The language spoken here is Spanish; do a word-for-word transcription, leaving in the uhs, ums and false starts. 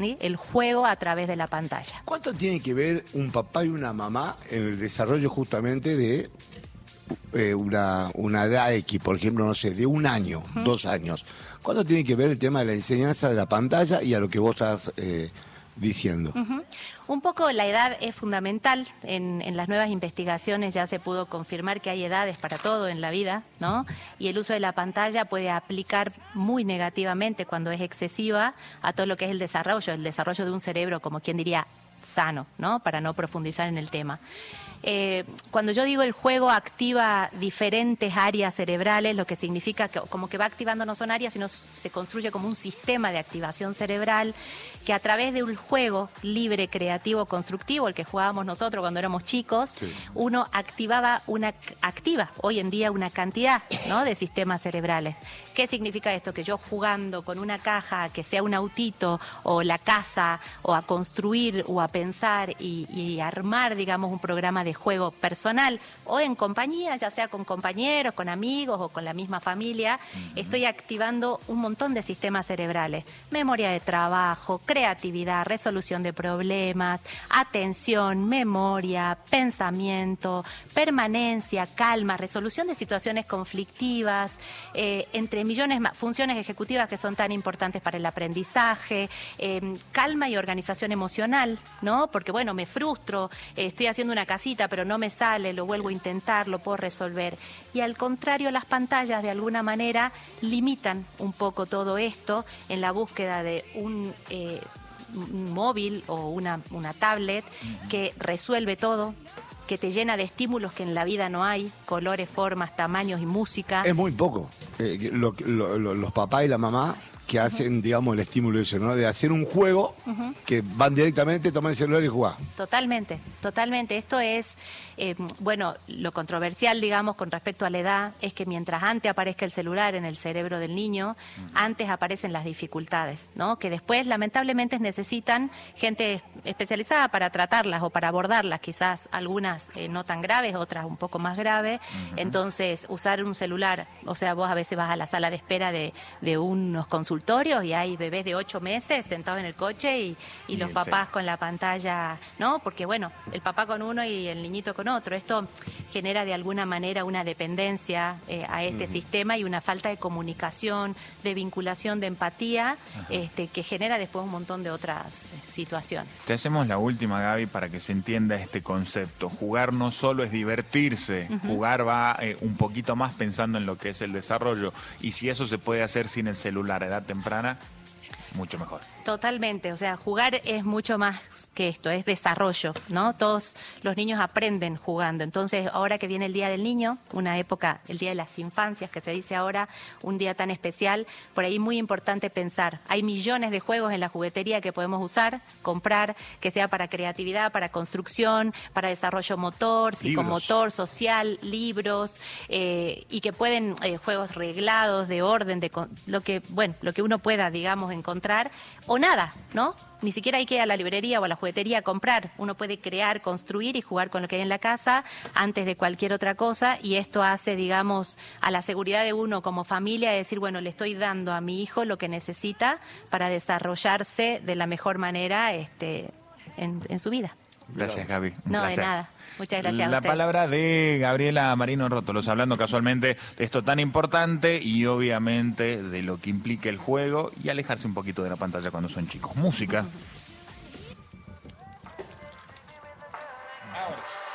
¿sí? El juego a través de la pantalla. ¿Cuánto tiene que ver un papá y una mamá en el desarrollo justamente de eh, una, una edad X, por ejemplo, no sé, de un año, uh-huh. dos años? ¿Cuánto tiene que ver el tema de la enseñanza de la pantalla y a lo que vos estás eh, diciendo? Uh-huh. Un poco la edad es fundamental. En, en las nuevas investigaciones ya se pudo confirmar que hay edades para todo en la vida, ¿no? Y el uso de la pantalla puede aplicar muy negativamente cuando es excesiva a todo lo que es el desarrollo, el desarrollo de un cerebro, como quien diría, sano, ¿no? Para no profundizar en el tema. Eh, cuando yo digo el juego activa diferentes áreas cerebrales, lo que significa que como que va activando no son áreas, sino se construye como un sistema de activación cerebral que a través de un juego libre, creativo, constructivo, el que jugábamos nosotros cuando éramos chicos, sí. uno activaba una activa hoy en día una cantidad, ¿no? de sistemas cerebrales. ¿Qué significa esto? Que yo jugando con una caja, que sea un autito o la casa, o a construir o a pensar y, y armar, digamos, un programa de juego personal o en compañía, ya sea con compañeros, con amigos o con la misma familia, uh-huh. estoy activando un montón de sistemas cerebrales. Memoria de trabajo, creatividad, resolución de problemas, atención, memoria, pensamiento, permanencia, calma, resolución de situaciones conflictivas, eh, entre millones más funciones ejecutivas que son tan importantes para el aprendizaje, eh, calma y organización emocional, ¿no? Porque bueno, me frustro, eh, estoy haciendo una casita pero no me sale, lo vuelvo a intentar, lo puedo resolver. Y al contrario, las pantallas de alguna manera limitan un poco todo esto en la búsqueda de un, eh, un móvil o una, una tablet que resuelve todo, que te llena de estímulos que en la vida no hay, colores, formas, tamaños y música. Es muy poco. Eh, lo, lo, lo, los papás y la mamá que hacen, uh-huh. digamos, el estímulo ese, ¿no? De hacer un juego uh-huh. que van directamente, toman el celular y jugar. Totalmente, totalmente. Esto es, eh, bueno, lo controversial, digamos, con respecto a la edad, es que mientras antes aparezca el celular en el cerebro del niño, uh-huh. antes aparecen las dificultades, ¿no? Que después, lamentablemente, necesitan gente especializada para tratarlas o para abordarlas, quizás algunas eh, no tan graves, otras un poco más graves. Uh-huh. Entonces, usar un celular, o sea, vos a veces vas a la sala de espera de, de unos consultorios y hay bebés de ocho meses sentados en el coche y, y los papás con la pantalla, ¿no? Porque bueno, el papá con uno y el niñito con otro. Esto genera de alguna manera una dependencia eh, a este uh-huh. sistema y una falta de comunicación, de vinculación, de empatía, este, que genera después un montón de otras eh, situaciones. Te hacemos la última, Gaby, para que se entienda este concepto. Jugar no solo es divertirse, uh-huh. jugar va eh, un poquito más pensando en lo que es el desarrollo. Y si eso se puede hacer sin el celular a edad temprana, mucho mejor. Totalmente, o sea, jugar es mucho más que esto, es desarrollo, ¿no? Todos los niños aprenden jugando, entonces ahora que viene el Día del Niño, una época, el Día de las Infancias, que se dice ahora, un día tan especial, por ahí muy importante pensar, hay millones de juegos en la juguetería que podemos usar, comprar, que sea para creatividad, para construcción, para desarrollo motor, psicomotor, libros. social, libros, eh, y que pueden, eh, juegos reglados, de orden, de lo que, bueno, lo que uno pueda, digamos, encontrar, o nada, ¿no? Ni siquiera hay que ir a la librería o a la juguetería a comprar. Uno puede crear, construir y jugar con lo que hay en la casa antes de cualquier otra cosa, y esto hace, digamos, a la seguridad de uno como familia, de decir, bueno, le estoy dando a mi hijo lo que necesita para desarrollarse de la mejor manera este, en, en su vida. Gracias, Gaby. Un no, placer. de nada. Muchas gracias La a usted. palabra de Gabriela Marino Rótolos, hablando casualmente de esto tan importante y obviamente de lo que implica el juego y alejarse un poquito de la pantalla cuando son chicos. Música. Uh-huh.